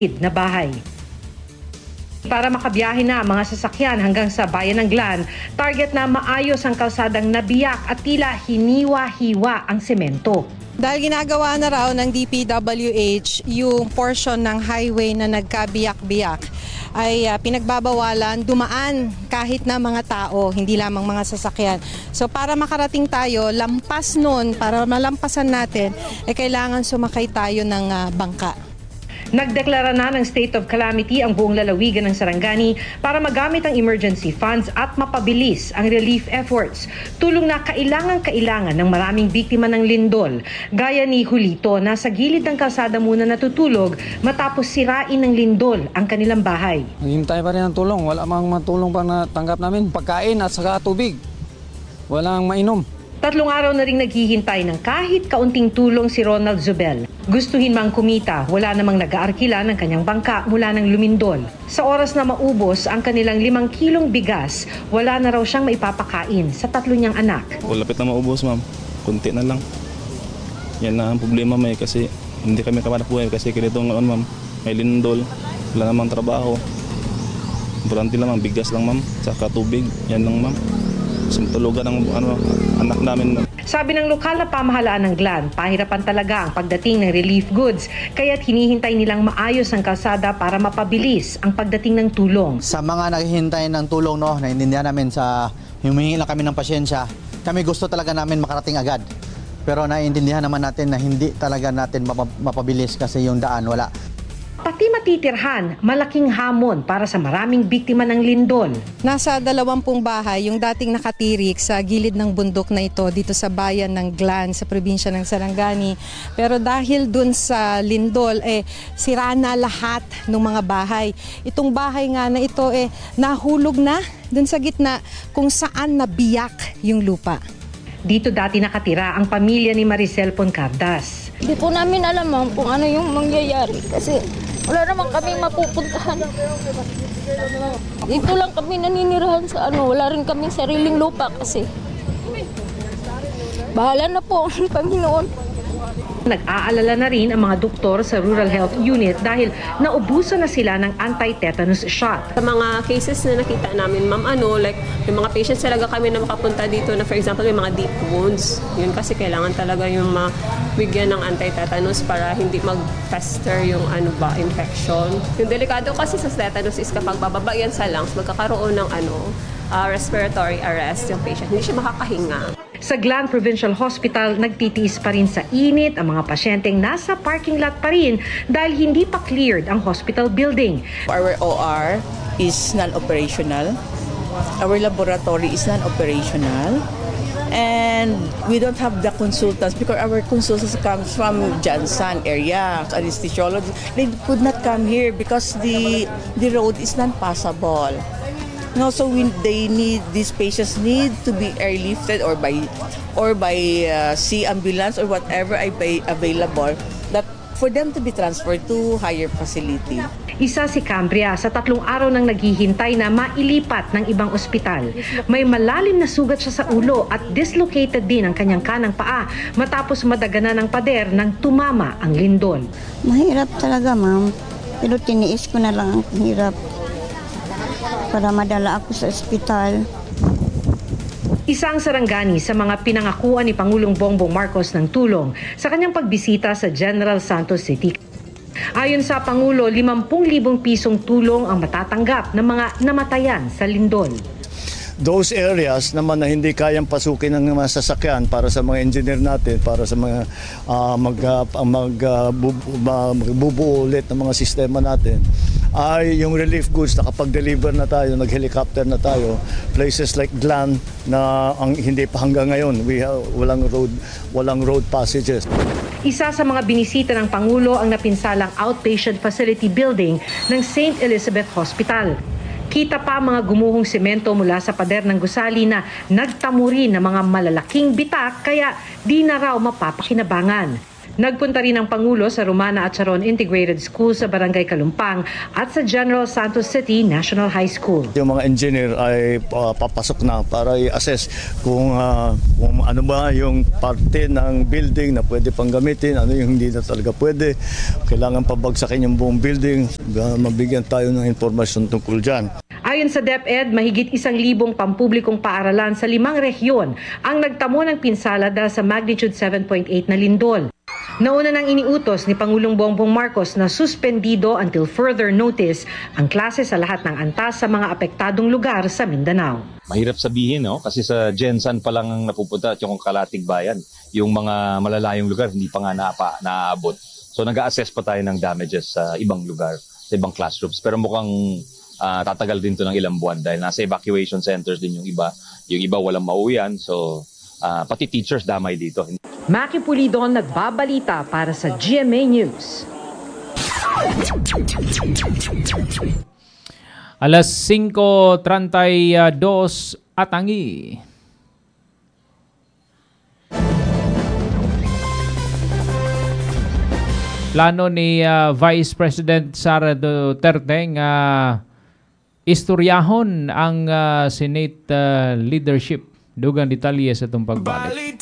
na bahay. Para makabiyahe na ang mga sasakyan hanggang sa bayan ng Glan, target na maayos ang kalsadang nabiyak at tila hiniwa-hiwa ang semento. Dahil ginagawa na raw ng DPWH yung portion ng highway na nagkabiyak-biyak ay pinagbabawalan dumaan kahit na mga tao, hindi lamang mga sasakyan. So para makarating tayo, lampas nun, para malampasan natin, kailangan sumakay tayo ng bangka. Nagdeklara na ng state of calamity ang buong lalawigan ng Sarangani para magamit ang emergency funds at mapabilis ang relief efforts. Tulong na kailangan ng maraming biktima ng lindol. Gaya ni Julito na sa gilid ng kalsada muna natutulog matapos sirain ng lindol ang kanilang bahay. Hintay pa rin ang tulong. Wala mang matulong pa na tanggap namin. Pagkain at saka tubig. Walang mainom. 3 araw na ring naghihintay ng kahit kaunting tulong si Ronald Zubel. Gustuhin mang kumita, wala namang nag-aarkila ng kanyang bangka mula ng lumindol. Sa oras na maubos ang kanilang 5 kilong bigas, wala na raw siyang maipapakain sa 3 niyang anak. Lapit na maubos, ma'am. Kunti na lang. Yan na ang problema, may kasi hindi kami kamanap buhay kasi ganito ngayon, ma'am. May lindol, wala namang trabaho. Importante lang, ma'am. Bigas lang, ma'am. Saka tubig. Yan lang, ma'am. Sumtulugan ng anak namin. Sabi ng lokal na pamahalaan ng Glan, pahirapan talaga ang pagdating ng relief goods, kaya't hinihintay nilang maayos ang kalsada para mapabilis ang pagdating ng tulong. Sa mga naghihintay ng tulong, naiintindihan namin humihingi lang kami ng pasyensya. Kami gusto talaga namin makarating agad. Pero naiintindihan naman natin na hindi talaga natin mapabilis kasi yung daan wala. Pati matitirhan, malaking hamon para sa maraming biktima ng lindol. Nasa 20 bahay yung dating nakatirik sa gilid ng bundok na ito dito sa bayan ng Glan sa probinsya ng Sarangani. Pero dahil dun sa lindol, sira na lahat ng mga bahay. Itong bahay nga na ito nahulog na dun sa gitna kung saan nabiyak yung lupa. Dito dati nakatira ang pamilya ni Maricel Poncardas. Hindi po namin alam kung ano yung mangyayari kasi wala naman kami mapupuntahan. Dito lang kami naninirahan sa wala rin kami sariling lupa kasi. Bahala na po ang Panginoon. Nag-aalala na rin ang mga doktor sa Rural Health Unit dahil naubusan na sila ng anti-tetanus shot. Sa mga cases na nakita namin, ma'am, like yung mga patients talaga kami na makapunta dito na for example may mga deep wounds. Yun kasi kailangan talaga yung mabigyan ng anti-tetanus para hindi mag-fester yung infection. Yung delikado kasi sa tetanus is kapag bababa yan sa lungs, magkakaroon ng respiratory arrest yung patient. Hindi siya makakahinga. Sa Glan Provincial Hospital, nagtitiis pa rin sa init ang mga pasyenteng nasa parking lot pa rin dahil hindi pa cleared ang hospital building. Our OR is non-operational. Our laboratory is non-operational. And we don't have the consultants because our consultants comes from Jansan area, anesthesiology. They could not come here because the road is not passable. So these patients need to be airlifted or by sea ambulance or whatever available that for them to be transferred to higher facility. Isa si Cambria sa 3 araw nang naghihintay na mailipat ng ibang ospital. May malalim na sugat siya sa ulo at dislocated din ang kanyang kanang paa matapos madaganan ng pader nang tumama ang lindol. Mahirap talaga, ma'am. Pero tiniis ko na lang ang hirap para madala ako sa ospital. Isang Sarangani sa mga pinangakuan ni Pangulong Bongbong Marcos ng tulong sa kanyang pagbisita sa General Santos City. Ayon sa Pangulo, 50,000 pisong tulong ang matatanggap ng mga namatayan sa lindol. Those areas naman na hindi kayang pasukin ng mga sasakyan para sa mga engineer natin, para sa mga magbubuo ulit ng mga sistema natin, ay yung relief goods nakapag-deliver na tayo, nag-helicopter na tayo. Places like Glan na hindi pa hanggang ngayon, walang road passages. Isa sa mga binisita ng Pangulo ang napinsalang outpatient facility building ng St. Elizabeth Hospital. Kita pa mga gumuhong semento mula sa pader ng gusali na nagtamuri ng mga malalaking bitak kaya di na raw mapapakinabangan. Nagpunta rin ang Pangulo sa Romana at Charon Integrated School sa Barangay Kalumpang at sa General Santos City National High School. Yung mga engineer ay papasok na para i-assess kung ano ba yung parte ng building na pwede pang gamitin, ano yung hindi na talaga pwede. Kailangan pabagsakin yung buong building. Mabigyan tayo ng informasyon tungkol dyan. Ayon sa DepEd, mahigit 1,000 pampublikong paaralan sa 5 rehiyon ang nagtamo ng pinsala dahil sa magnitude 7.8 na lindol. Nauna nang iniutos ni Pangulong Bongbong Marcos na suspendido until further notice ang klase sa lahat ng antas sa mga apektadong lugar sa Mindanao. Mahirap sabihin, no? Kasi sa Gensan pa lang napupunta at yung Kalatig Bayan, yung mga malalayong lugar hindi pa nga naaabot. So nag-a-assess pa tayo ng damages sa ibang lugar, sa ibang classrooms. Pero mukhang tatagal din to ng ilang buwan dahil nasa evacuation centers din yung iba. Yung iba walang mauwian, so pati teachers damay dito. Maki Pulidon nagbabalita para sa GMA News. Alas 5:32 Atangi. Plano ni Vice President Sara Duterte istoryahon ang Senate leadership. Dugang detalye sa itong pagbalik.